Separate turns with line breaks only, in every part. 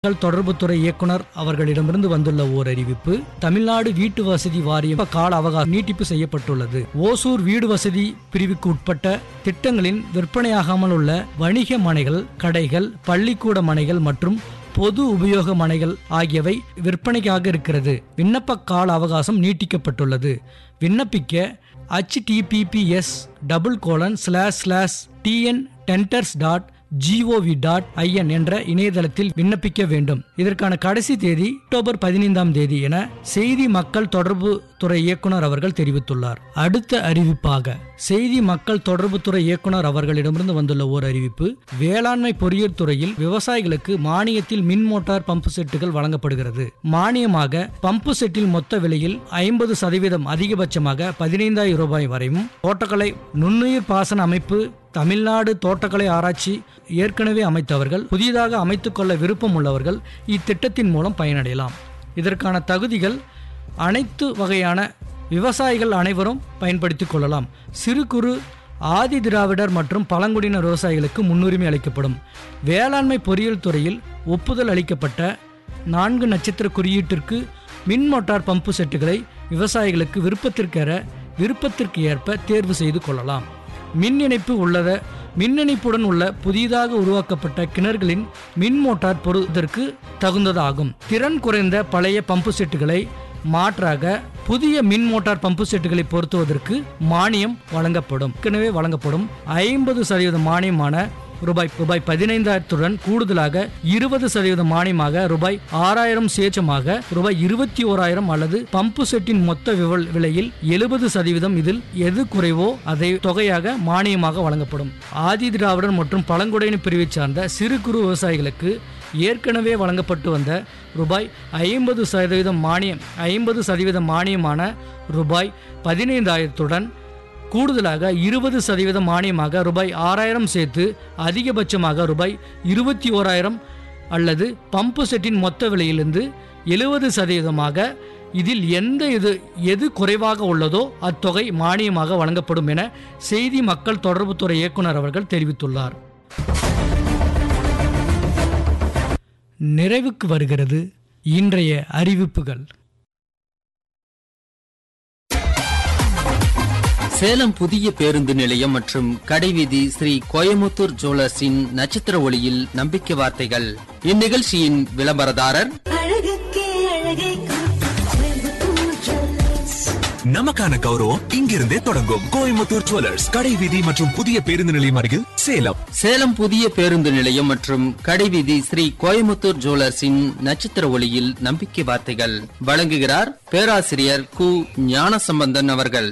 மக்கள் தொடர்புத்துறை இயக்குனர் அவர்களிடமிருந்து வந்துள்ள ஓர் அறிவிப்பு. தமிழ்நாடு வீட்டு வசதி வாரியம் கால அவகாசம் நீட்டிப்பு செய்யப்பட்டுள்ளது. ஓசூர் வீடு வசதி பிரிவுக்கு உட்பட்ட திட்டங்களின் விற்பனையாகாமல் உள்ள வணிக மனைகள், கடைகள், பள்ளிக்கூட மனைகள் மற்றும் பொது உபயோக மனைகள் ஆகியவை விற்பனைக்காக இருக்கிறது. விண்ணப்ப கால அவகாசம் நீட்டிக்கப்பட்டுள்ளது. விண்ணப்பிக்க https://tntenders.gov.in என்ற இணையதளத்தில் விண்ணப்பிக்க வேண்டும். இதற்கான கடைசி தேதி அக்டோபர் 15 என செய்தி மக்கள் தொடர்பு துறை இயக்குனர் அவர்கள் தெரிவித்துள்ளார். அடுத்த அறிவிப்பாக செய்தி மக்கள் தொடர்புத்துறை இயக்குனர் அவர்களிடமிருந்து வந்துள்ள ஓர் அறிவிப்பு. வேளாண்மை பொறியியல் துறையில் விவசாயிகளுக்கு மானியத்தில் மின் மோட்டார் பம்பு செட்டுகள் வழங்கப்படுகிறது. மானியமாக பம்பு செட்டில் மொத்த விலையில் 50% அதிகபட்சமாக 15,000 ரூபாய் வரையும், தோட்டக்கலை நுண்ணுயிர் பாசன அமைப்பு தமிழ்நாடு தோட்டக்கலை ஆராய்ச்சி ஏற்கனவே அமைத்தவர்கள் புதிதாக அமைத்துக் கொள்ள விருப்பம் உள்ளவர்கள் இத்திட்டத்தின் மூலம் பயனடையலாம். இதற்கான தகுதிகள் அனைத்து வகையான விவசாயிகள் அனைவரும் பயன்படுத்திக் கொள்ளலாம். சிறு குறு ஆதி திராவிடர் மற்றும் பழங்குடியினர் விவசாயிகளுக்கு முன்னுரிமை அளிக்கப்படும். வேளாண்மை பொறியியல் துறையில் ஒப்புதல் அளிக்கப்பட்ட 4 நட்சத்திர குறியீட்டிற்கு மின் மோட்டார் பம்பு செட்டுகளை விவசாயிகளுக்கு விருப்பத்திற்கு ஏற்ப தேர்வு செய்து கொள்ளலாம். மின் இணைப்புடன் உள்ள புதிதாக உருவாக்கப்பட்ட கிணறுகளின் மின் மோட்டார் பொருவதற்கு தகுந்ததாகும். திறன் குறைந்த பழைய பம்பு செட்டுகளை மாற்றாக புதிய மின் மோட்டார் பம்பு செட்டுகளை பொருத்துவதற்கு மானியம் வழங்கப்படும். 50% மானியமான ரூபாய் 15,000 கூடுதலாக 20% மானியமாக ரூபாய் 6,000 சேச்சமாக ரூபாய் 21,000 அல்லது பம்பு செட்டின் மொத்த விலையில் 70% இதில் எது குறைவோ அதை தொகையாக மானியமாக வழங்கப்படும். ஆதி திராவிடர் மற்றும் பழங்குடியினர் பிரிவை சார்ந்த சிறு குறு விவசாயிகளுக்கு ஏற்கனவே வழங்கப்பட்டு வந்த ரூபாய் 50% மானியமான ரூபாய் 15,000 கூடுதலாக 20% மானியமாக ரூபாய் 6,000 சேர்த்து அதிகபட்சமாக ரூபாய் 21,000 அல்லது பம்பு செட்டின் மொத்த விலையிலிருந்து 70% இதில் எது குறைவாக உள்ளதோ அத்தொகை மானியமாக வழங்கப்படும் என செய்தி மக்கள் தொடர்புத்துறை இயக்குனர் அவர்கள் தெரிவித்துள்ளார். நிறைவுக்கு வருகிறது இன்றைய அறிவிப்புகள்.
சேலம் புதிய பேருந்து நிலையம் மற்றும் கடைவீதி ஸ்ரீ கோயமுத்தூர் ஜுவல்லர்ஸின் நட்சத்திர ஒளியில் நம்பிக்கை வார்த்தைகள். இந்நிகழ்ச்சியின் விளம்பரதாரர்
நமக்கான கௌரவம் இங்கிருந்தே தொடங்கும். கோயமுத்தூர் ஜுவல்லர்ஸ், கடைவீதி மற்றும் புதிய பேருந்து நிலையம் அருகில் சேலம்.
சேலம் புதிய பேருந்து நிலையம் மற்றும் கடைவீதி ஸ்ரீ கோயமுத்தூர் ஜுவல்லர்ஸின் நட்சத்திர ஒளியில் நம்பிக்கை வார்த்தைகள் வழங்குகிறார் பேராசிரியர் கு ஞானசம்பந்தன் அவர்கள்.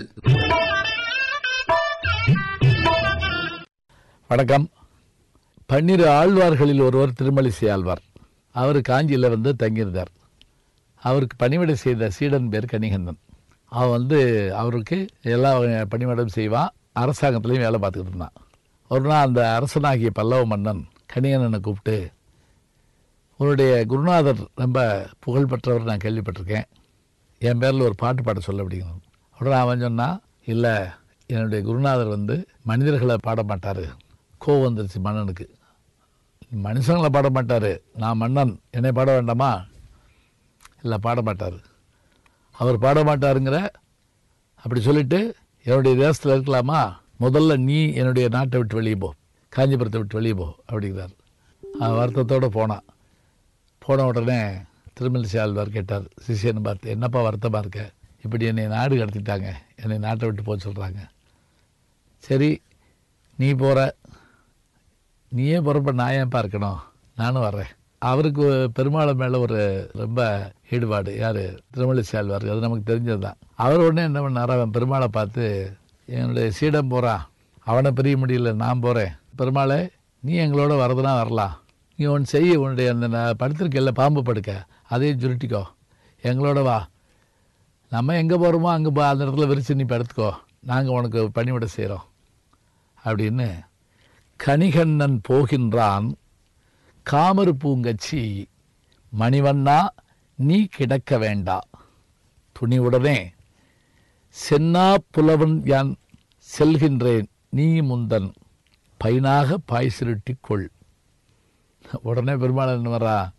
வணக்கம். 12 ஆழ்வார்களில் ஒருவர் திருமலிசை ஆழ்வார். அவர் காஞ்சியில் தங்கியிருந்தார். அவருக்கு பணிவிடை செய்த சீடன் பேர் கணிகண்ணன். அவன் அவருக்கு எல்லா பணிவிடம் செய்வான். அரசாங்கத்திலையும் வேலை பார்த்துக்கிட்டு இருந்தான். ஒரு நாள் அந்த அரசனாகிய பல்லவ மன்னன் கணிகண்ணனை கூப்பிட்டு, உன்னுடைய குருநாதர் ரொம்ப புகழ்பெற்றவர், நான் கேள்விப்பட்டிருக்கேன், என் பேரில் ஒரு பாட்டு பாட சொல்ல அப்படிங்கிறான். உடனே அவன் சொன்னான், இல்லை, என்னுடைய குருநாதர் மனிதர்களை பாட மாட்டார். கோவம் வந்துருச்சு மன்னனுக்கு. மனுஷங்களை பாட மாட்டார், நான் மன்னன், என்னை பாட வேண்டாமா? இல்லை, பாட மாட்டார். அவர் பாட மாட்டாருங்கிற அப்படி சொல்லிட்டு என்னுடைய தேசத்தில் இருக்கலாமா? முதல்ல நீ என்னுடைய நாட்டை விட்டு வெளியே போ, காஞ்சிபுரத்தை விட்டு வெளியே போ அப்படிங்கிறார். வருத்தத்தோடு போன உடனே திருமலிசை ஆழ்வார் கேட்டார், சிஷியனை பார்த்து, என்னப்பா வருத்தமாக இருக்க? இப்படி என்னை நாடு கடத்திட்டாங்க, என்னை நாட்டை விட்டு போக சொல்கிறாங்க. சரி, நீ போகிற, நீயே போகிறப்ப நான் ஏன்ப்பா இருக்கணும், நானும் வர்றேன். அவருக்கு பெருமாள் மேலே ஒரு ரொம்ப ஈடுபாடு. யார்? திருமலிசை ஆழ்வார். அது நமக்கு தெரிஞ்சது தான். அவர் உடனே என்ன பண்ணார், அவன் பெருமாளை பார்த்து, என்னுடைய சீடம் போகிறான், அவனை பிரிய முடியல, நான் போகிறேன். பெருமாளே, நீ எங்களோட வரதுனா வரலாம், நீ ஒன்று செய்ய, உன்னுடைய அந்த படுத்திருக்கையில் பாம்பு படுக்க, அதையும் சுருட்டிக்கோ, எங்களோட வா, நம்ம எங்கே போகிறோமோ அங்கே அந்த இடத்துல விரிச்சு நீ படுத்துக்கோ, நாங்கள் உனக்கு பணிவிட செய்கிறோம் அப்படின்னு. கணிகண்ணன் போகின்றான் காமரு பூங்கச்சி, மணிவண்ணா நீ கிடக்க வேண்டா, துணிவுடனே சென்னா புலவன் யான் செல்கின்றேன், நீ முந்தன் பைனாக பாய் சுருட்டி கொள். உடனே பெருமாள் என்ன வர்றா,